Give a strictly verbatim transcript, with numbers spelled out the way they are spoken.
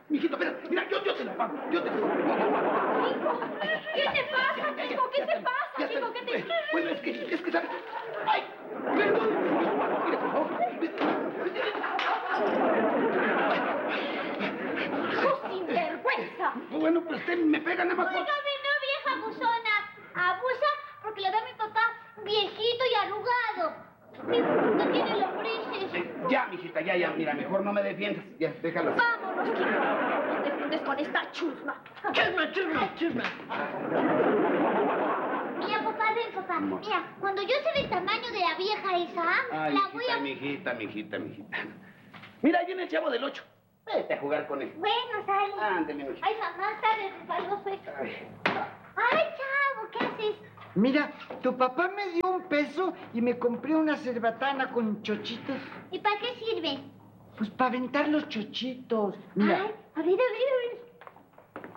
Mijito, espera. Mira, yo, yo te lo pago. Yo te lo pago. Hijo, ¿qué te pasa, hijo? ¿Qué te pasa, hijo? ¿Qué te... Bueno, es que, es que, ¿sabes? ¡Ay! ¡Perdón! Mira, por favor. ¡Hijo sinvergüenza! Bueno, pues usted me pega nada más. Óigame, no, vieja abusona. Abusa porque le da a mi papá viejito y arrugado. Mi no tiene lombrices. Eh, ya, mijita, ya, ya. Mira, mejor no me defiendas. Ya, déjalo así. Vámonos, Kiko. No te juntes con esta chusma. Chusma, chusma, chusma. Mira, papá, ven, papá. Mira, cuando yo sea del tamaño de la vieja esa, Ay, la voy mijita, a... mijita, mijita, mijita. Mira, ahí viene el chavo del ocho. Vete a jugar con él. Bueno, sale. Ándale, mijita. Ay, mamá, está resbaloso esto. Ay. Ay, chavo, ¿qué haces? Mira, tu papá me dio un peso y me compré una cerbatana con chochitos. ¿Y para qué sirve? Pues para aventar los chochitos. Mira. Ay, a ver, a ver, a ver.